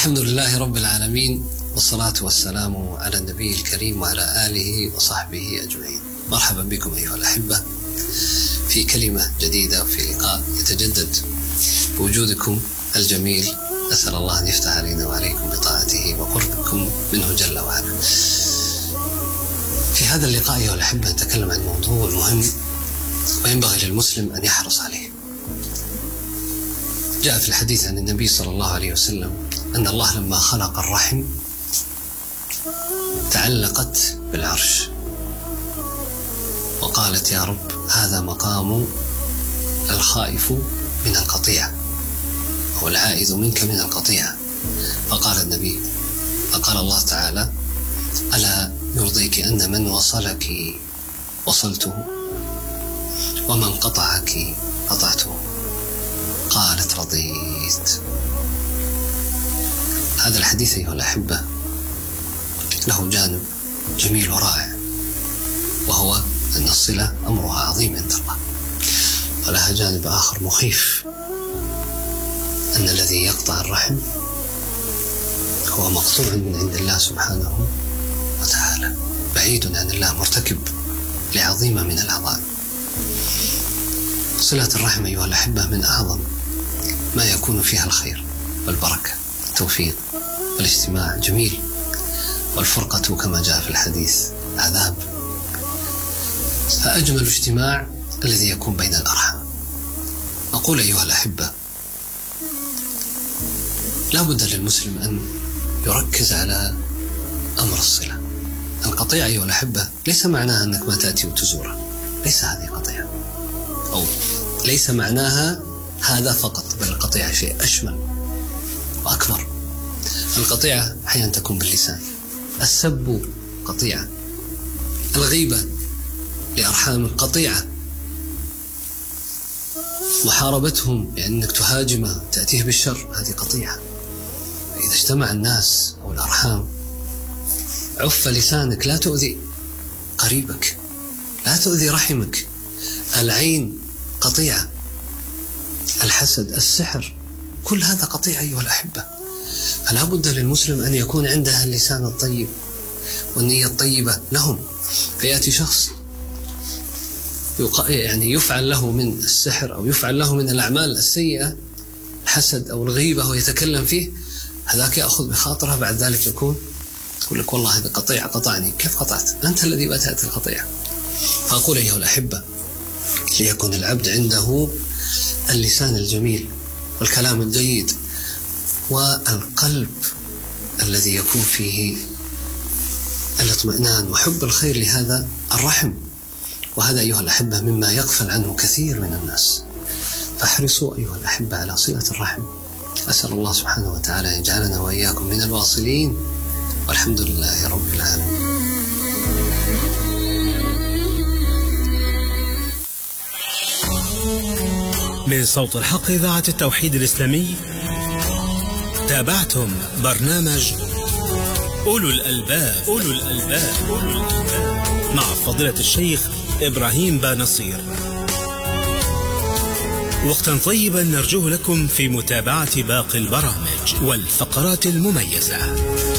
الحمد لله رب العالمين، والصلاة والسلام على النبي الكريم وعلى آله وصحبه أجمعين. مرحبا بكم أيها الأحبة في كلمة جديدة وفي لقاء يتجدد بوجودكم الجميل. أسأل الله أن يفتح علينا وعليكم بطاعته وقربكم منه جل وعلا. في هذا اللقاء أيها الأحبة نتكلم عن موضوع مهم وينبغي للمسلم أن يحرص عليه. جاء في الحديث عن النبي صلى الله عليه وسلم أن الله لما خلق الرحم تعلقت بالعرش وقالت: يا رب، هذا مقام الخائف من القطيعة أو العائذ منك من القطيعة. فقال النبي، فقال الله تعالى: ألا يرضيك أن من وصلك وصلته ومن قطعك قطعته؟ قالت: رضيت. هذا الحديث أيها الأحبة له جانب جميل ورائع، وهو أن الصلة أمرها عظيم عند الله، ولها جانب آخر مخيف، أن الذي يقطع الرحم هو مقطوع من عند الله سبحانه وتعالى، بعيد عن الله، مرتكب لعظيمة من العظائم. صلة الرحم أيها الأحبة من أعظم ما يكون فيها الخير والبركة والتوفيق والاجتماع جميل، والفرقة كما جاء في الحديث عذاب. فأجمل اجتماع الذي يكون بين الأرحام. أقول أيها الأحبة، لا بد للمسلم أن يركز على أمر الصلة. القطيعة أيها الأحبة ليس معناها أنك ما تأتي وتزوره، ليس هذه قطيعة، أو ليس معناها هذا فقط، بل القطيعة شيء أشمل وأكبر. القطيعة أحيانا تكون باللسان، السب قطيعة، الغيبة لأرحام قطيعة، محاربتهم بأنك تهاجمه تأتيه بالشر هذه قطيعة. إذا اجتمع الناس أو الأرحام عف لسانك، لا تؤذي قريبك، لا تؤذي رحمك. العين قطيعة، الحسد، السحر، كل هذا قطيعة أيها الأحبة. فلا بد للمسلم أن يكون عنده اللسان الطيب والنية الطيبة لهم. فيأتي شخص يفعل له من السحر أو يفعل له من الأعمال السيئة، الحسد أو الغيبة، ويتكلم فيه، هذاك يأخذ بخاطره، بعد ذلك يقول لك والله هذا قطيعة قطعني. كيف قطعت؟ أنت الذي بدأت القطيعة. فأقول أيها الأحبة، ليكن العبد عنده اللسان الجميل والكلام الجيد والقلب الذي يكون فيه الاطمئنان وحب الخير لهذا الرحم. وهذا أيها الأحبة مما يغفل عنه كثير من الناس. فاحرصوا أيها الأحبة على صلة الرحم. أسأل الله سبحانه وتعالى أن يجعلنا وإياكم من الواصلين، والحمد لله رب العالمين. من صوت الحق إذاعة التوحيد الإسلامي، تابعتم برنامج أولو الألباب مع فضيلة الشيخ إبراهيم بانصير. وقتا طيبا نرجوه لكم في متابعة باقي البرامج والفقرات المميزة.